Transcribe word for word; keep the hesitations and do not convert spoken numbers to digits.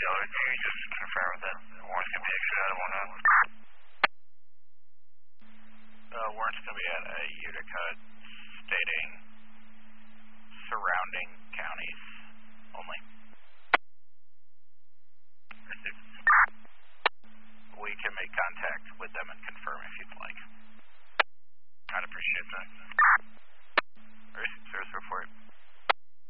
Taylor, can you just confirm that warrant's going to be issued at one oh? Uh, warrant's going to be at a Utica stating surrounding counties.